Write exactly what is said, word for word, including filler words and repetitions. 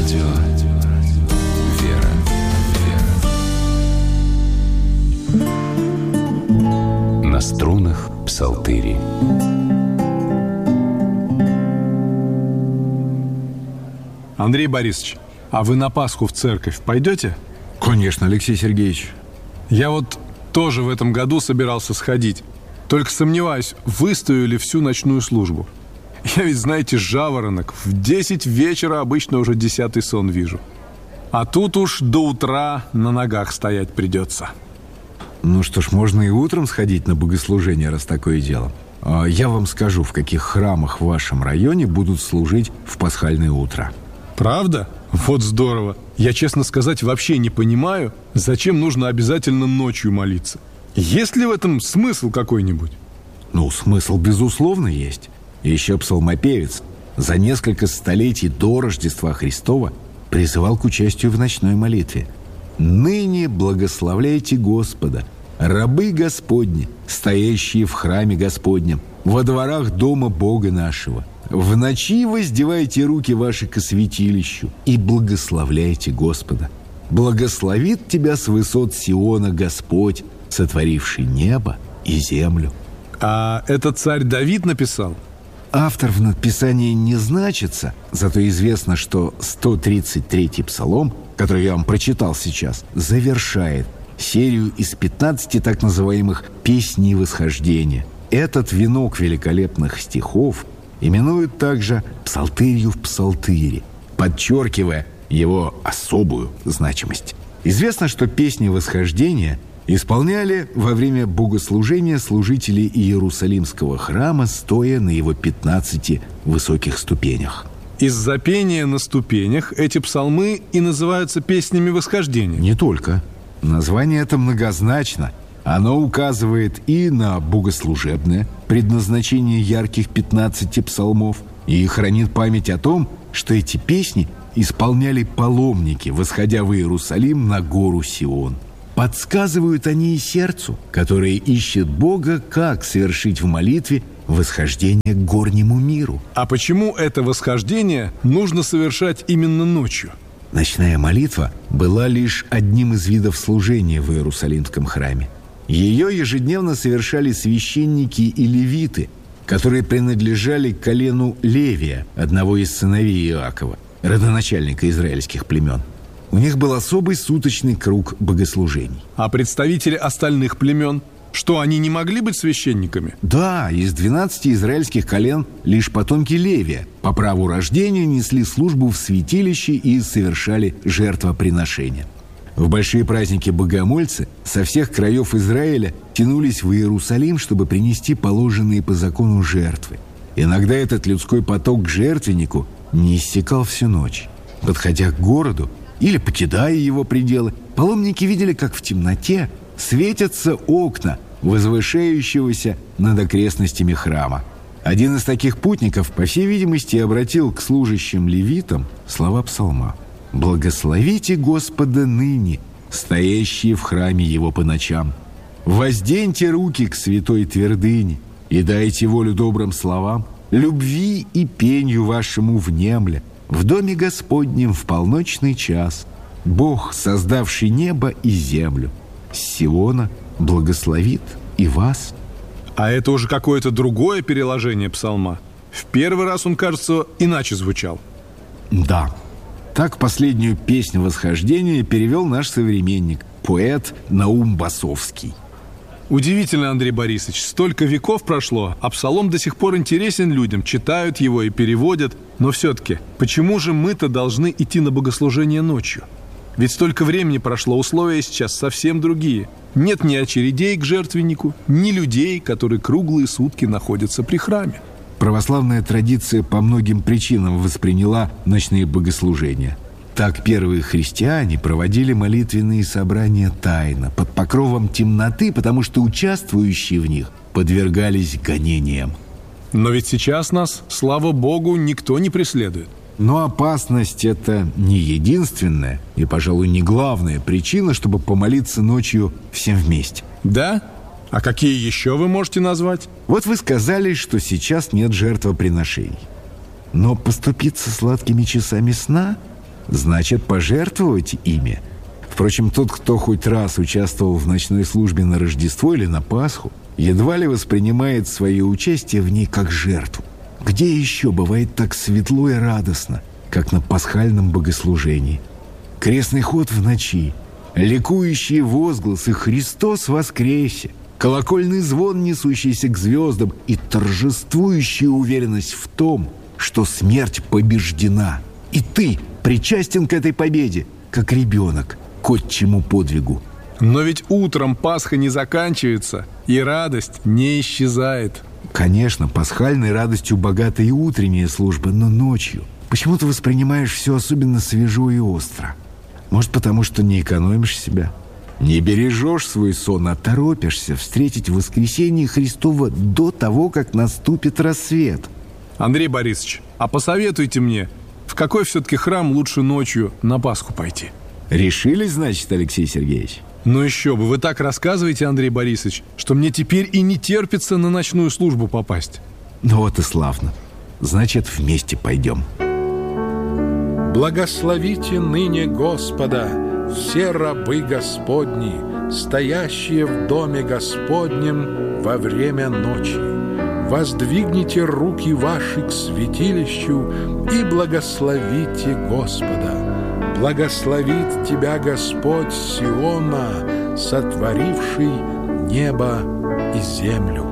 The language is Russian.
Радио «Вера». На струнах псалтыри. Андрей Борисович, а вы на Пасху в церковь пойдете? Конечно, Алексей Сергеевич. Я вот тоже в этом году собирался сходить. Только сомневаюсь, выстою ли всю ночную службу. Я ведь, знаете, жаворонок. В десять вечера обычно уже десятый сон вижу. А тут уж до утра на ногах стоять придется. Ну что ж, можно и утром сходить на богослужение, раз такое дело. Я вам скажу, в каких храмах в вашем районе будут служить в пасхальное утро. Правда? Вот здорово. Я, честно сказать, вообще не понимаю, зачем нужно обязательно ночью молиться. Есть ли в этом смысл какой-нибудь? Ну, смысл, безусловно, есть. Еще псалмопевец за несколько столетий до Рождества Христова призывал к участию в ночной молитве. «Ныне благословляйте Господа, рабы Господни, стоящие в храме Господнем, во дворах дома Бога нашего. В ночи воздевайте руки ваши ко святилищу и благословляйте Господа. Благословит тебя с высот Сиона Господь, сотворивший небо и землю». А это царь Давид написал? Автор в надписании не значится, зато известно, что сто тридцать третий псалом, который я вам прочитал сейчас, завершает серию из пятнадцати так называемых «Песней восхождения». Этот венок великолепных стихов именуют также «Псалтырью в псалтыре», подчеркивая его особую значимость. Известно, что песни восхождения исполняли во время богослужения служители Иерусалимского храма, стоя на его пятнадцати высоких ступенях. Из-за пения на ступенях эти псалмы и называются песнями восхождения? Не только. Название это многозначно. Оно указывает и на богослужебное предназначение ярких пятнадцати псалмов, и хранит память о том, что эти песни исполняли паломники, восходя в Иерусалим на гору Сион. Подсказывают они и сердцу, которое ищет Бога, как совершить в молитве восхождение к горнему миру. А почему это восхождение нужно совершать именно ночью? Ночная молитва была лишь одним из видов служения в Иерусалимском храме. Ее ежедневно совершали священники и левиты, которые принадлежали к колену Левия, одного из сыновей Иакова, родоначальника израильских племен. У них был особый суточный круг богослужений. А представители остальных племен, что они не могли быть священниками? Да, из двенадцати израильских колен лишь потомки Левия по праву рождения несли службу в святилище и совершали жертвоприношения. В большие праздники богомольцы со всех краев Израиля тянулись в Иерусалим, чтобы принести положенные по закону жертвы. Иногда этот людской поток к жертвеннику не иссякал всю ночь. Подходя к городу или покидая его пределы, паломники видели, как в темноте светятся окна возвышающегося над окрестностями храма. Один из таких путников, по всей видимости, обратил к служащим левитам слова псалма: «Благословите Господа ныне, стоящие в храме его по ночам. Возденьте руки к святой твердыне и дайте волю добрым словам, любви и пенью вашему внемля. В доме Господнем в полночный час Бог, создавший небо и землю, с Сиона благословит и вас». А это уже какое-то другое переложение псалма. В первый раз он, кажется, иначе звучал. Да. Так последнюю песню восхождения перевел наш современник, поэт Наум Басовский. Удивительно, Андрей Борисович, столько веков прошло, а псалом до сих пор интересен людям, читают его и переводят. Но все-таки, почему же мы-то должны идти на богослужение ночью? Ведь столько времени прошло, условия сейчас совсем другие. Нет ни очередей к жертвеннику, ни людей, которые круглые сутки находятся при храме. Православная традиция по многим причинам восприняла ночные богослужения. Так первые христиане проводили молитвенные собрания тайно, под покровом темноты, потому что участвующие в них подвергались гонениям. Но ведь сейчас нас, слава Богу, никто не преследует. Но опасность – это не единственная и, пожалуй, не главная причина, чтобы помолиться ночью всем вместе. Да? А какие еще вы можете назвать? Вот вы сказали, что сейчас нет жертвоприношений. Но поступиться сладкими часами сна значит пожертвовать ими. Впрочем, тот, кто хоть раз участвовал в ночной службе на Рождество или на Пасху, едва ли воспринимает свое участие в ней как жертву. Где еще бывает так светло и радостно, как на пасхальном богослужении? Крестный ход в ночи, ликующие возгласы «Христос воскресе!», колокольный звон, несущийся к звездам, и торжествующая уверенность в том, что смерть побеждена. И ты причастен к этой победе, как ребенок к отчему подвигу. Но ведь утром Пасха не заканчивается, и радость не исчезает. Конечно, пасхальной радостью богата и утренняя служба, но ночью почему ты воспринимаешь все особенно свежо и остро? Может, потому что не экономишь себя? Не бережешь свой сон, а торопишься встретить воскресение Христово до того, как наступит рассвет. Андрей Борисович, а посоветуйте мне, в какой все-таки храм лучше ночью на Пасху пойти? Решились, значит, Алексей Сергеевич? Ну еще бы, вы так рассказываете, Андрей Борисович, что мне теперь и не терпится на ночную службу попасть. Ну вот и славно. Значит, вместе пойдем. Благословите ныне Господа все рабы Господни, стоящие в доме Господнем во время ночи. Воздвигните руки ваши к святилищу и благословите Господа. Благословит тебя Господь Сиона, сотворивший небо и землю.